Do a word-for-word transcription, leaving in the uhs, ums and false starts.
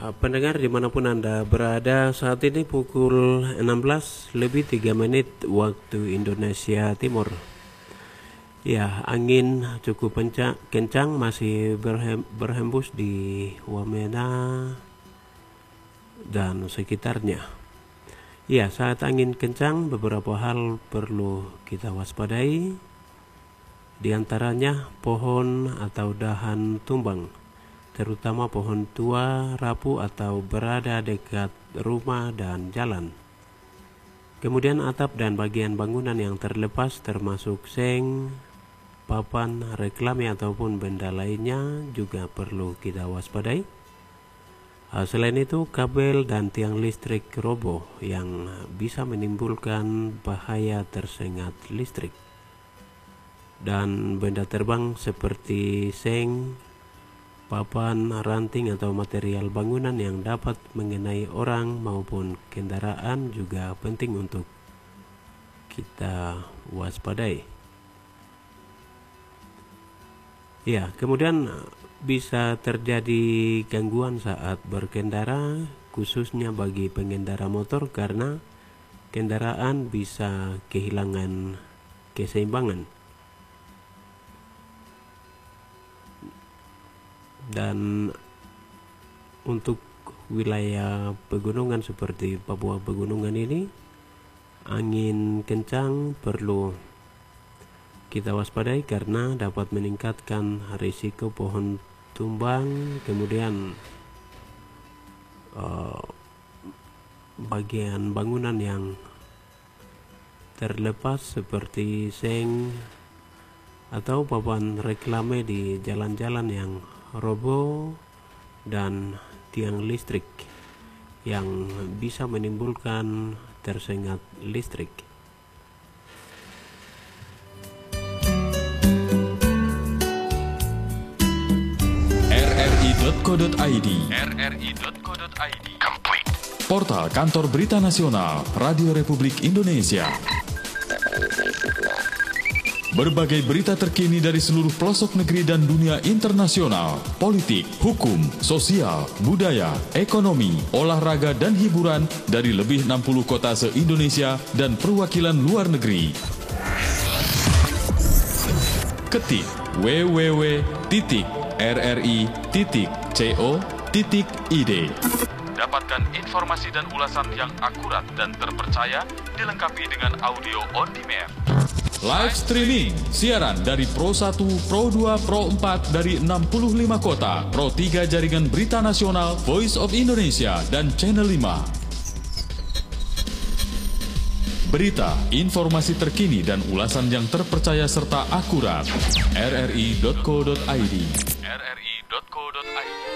Uh, Pendengar dimanapun Anda berada, saat ini pukul enam belas lebih tiga menit waktu Indonesia Timur. Ya, angin cukup kencang, kencang masih berhem, berhembus di Wamena dan sekitarnya. Ya, saat angin kencang beberapa hal perlu kita waspadai. Di antaranya pohon atau dahan tumbang, terutama pohon tua, rapuh atau berada dekat rumah dan jalan. Kemudian atap dan bagian bangunan yang terlepas termasuk seng, papan, reklame ataupun benda lainnya juga perlu kita waspadai. Selain itu, kabel dan tiang listrik roboh yang bisa menimbulkan bahaya tersengat listrik. Dan benda terbang seperti seng, papan, ranting atau material bangunan yang dapat mengenai orang maupun kendaraan juga penting untuk kita waspadai. Ya, kemudian bisa terjadi gangguan saat berkendara, khususnya bagi pengendara motor karena kendaraan bisa kehilangan keseimbangan. Dan untuk wilayah pegunungan seperti Papua Pegunungan ini, angin kencang perlu kita waspadai karena dapat meningkatkan risiko pohon tumbang, kemudian uh, bagian bangunan yang terlepas seperti seng atau papan reklame di jalan-jalan yang roboh dan tiang listrik yang bisa menimbulkan tersengat listrik. r r i titik co titik i d r r i titik co titik i d Portal Kantor Berita Nasional Radio Republik Indonesia. Berbagai berita terkini dari seluruh pelosok negeri dan dunia internasional, politik, hukum, sosial, budaya, ekonomi, olahraga, dan hiburan dari lebih enam puluh kota se-Indonesia dan perwakilan luar negeri. Ketik w w w titik r r i titik co titik i d. Dapatkan informasi dan ulasan yang akurat dan terpercaya, dilengkapi dengan audio on demand. Live streaming, siaran dari Pro satu, Pro dua, Pro empat dari enam puluh lima kota, Pro tiga Jaringan Berita Nasional, Voice of Indonesia, dan Channel lima. Berita, informasi terkini dan ulasan yang terpercaya serta akurat. r r i titik co titik i d r r i titik co titik i d